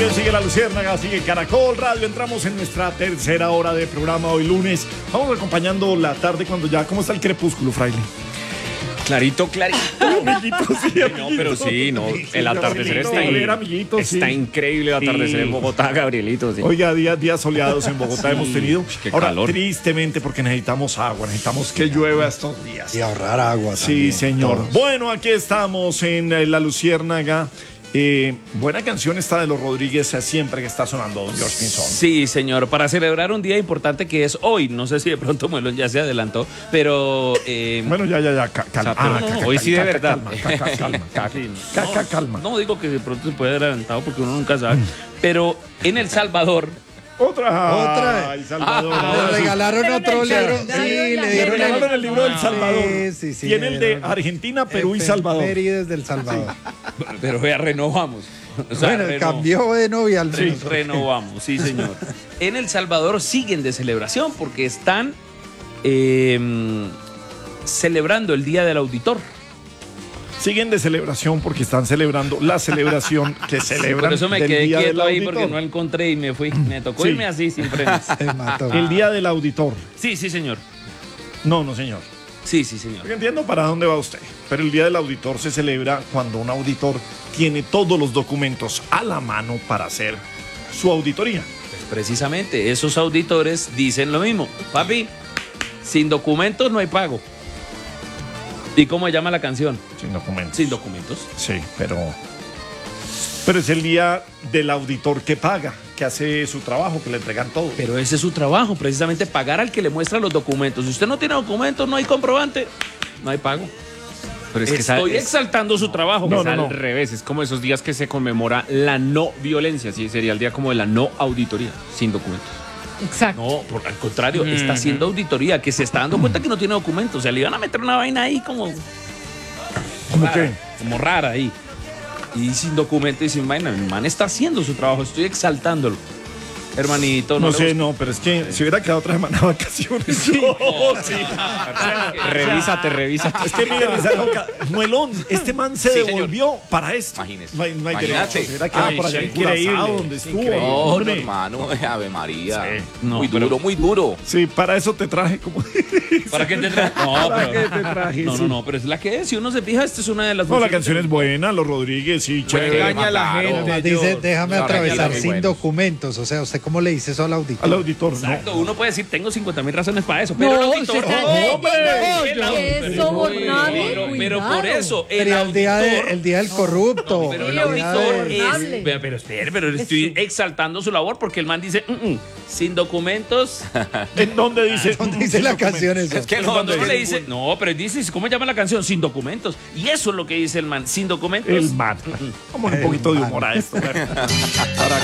sigue La Luciérnaga, sigue Caracol Radio. Entramos en nuestra tercera hora de programa hoy lunes. Vamos acompañando la tarde cuando ya... ¿Cómo está el crepúsculo, fraile? Clarito, clarito. Amiguito, sí, amiguito. No, pero sí, no. El atardecer está amiguito, está increíble el atardecer en Bogotá, Gabrielito. Sí. Oiga, días soleados en Bogotá hemos tenido. Qué Ahora, calor. tristemente, porque necesitamos agua, necesitamos que llueva estos días. Y ahorrar agua Sí, también, señor. todos. Bueno, aquí estamos en La Luciérnaga. Buena canción esta de los Rodríguez, siempre que está sonando, don George Pinzón. Sí, señor, para celebrar un día importante que es hoy. No sé si de pronto Muelón ya se adelantó, pero... Bueno, ya, calma. hoy sí de verdad. Calma. No digo que de pronto se puede haber adelantado porque uno nunca sabe, pero en El Salvador... Otra. Ay, Salvador. Le regalaron otro libro. Sí, le dieron regalaron el libro del Salvador. Sí. Tiene el de Argentina, Perú y Salvador. Efemérides del Salvador. Pero vea, renovamos. O sea, Bueno, cambió de novia al menos. Renovamos, sí, señor. En El Salvador siguen de celebración porque están celebrando el Día del Auditor. Siguen de celebración porque están celebrando la celebración que celebran. Por eso me del quedé Día quieto del ahí Auditor. porque no encontré y me fui. Me tocó Sí. irme así sin frenos. Se mató. El Día del Auditor. Sí, señor. No, señor. Sí, señor. Porque entiendo para dónde va usted. Pero el Día del Auditor se celebra cuando un auditor tiene todos los documentos a la mano para hacer su auditoría. Pues precisamente, esos auditores dicen lo mismo. Papi, sin documentos no hay pago. ¿Y cómo se llama la canción? Sin documentos. Sin documentos. Sí, pero es el día del auditor que paga, que hace su trabajo, que le entregan todo. Pero ese es su trabajo, precisamente pagar al que le muestra los documentos. Si usted no tiene documentos, no hay comprobante, no hay pago. Pero es que Estoy exaltando su trabajo. No, es al revés. Es como esos días que se conmemora la no violencia. Sí, sería el día como de la no auditoría, sin documentos. Exacto. No, al contrario, está haciendo auditoría, que se está dando cuenta que no tiene documentos. O sea, le iban a meter una vaina ahí como ¿Cómo rara, qué? como rara ahí. Y sin documento y sin vaina. El man está haciendo su trabajo, estoy exaltándolo. Hermanito, No le sé, gusta. no, pero es que si hubiera quedado otra semana de vacaciones. Sí. Revísate. Es que mire, Muelón, este man se Sí, devolvió para esto. Imagínese. No hay Imagínate. derecho. Se hubiera quedado Ay, por allá sí, en Curazao, increíble. donde estuvo. Increíble. No, Hombre. hermano, Ave María. Sí. No, muy pero- duro, muy duro. Sí, para eso te traje como... ¿Para qué te traje? No, ¿Para pero, qué te traje? no, Sí. no, pero es la que es. Si uno se fija, esta es una de las... No, la funciones canción del- es buena, los Rodríguez, sí, chévere. Engaña a la Claro. gente. Además dice, George. déjame No, atravesar muy sin buenos. documentos. O sea, ¿usted cómo le dice eso al auditor? Al auditor, Exacto, no. uno puede decir, tengo 50.000 razones para eso, pero el No, auditor... usted está- no, hombre, qué sobornable, pero por cuidado. eso, el Sería el día, auditor... el día del corrupto. Pero el Sí, auditor sobornable. es... Pero espere, pero estoy exaltando su labor porque el man dice, sin documentos... ¿En dónde dice? ¿Dónde dice la canción eso? Es que no, Cuando no, uno le dice, no, pero dice, ¿cómo llama la canción? Sin documentos. Y eso es lo que dice el man, sin documentos. El man. Vamos un poquito de humor a esto.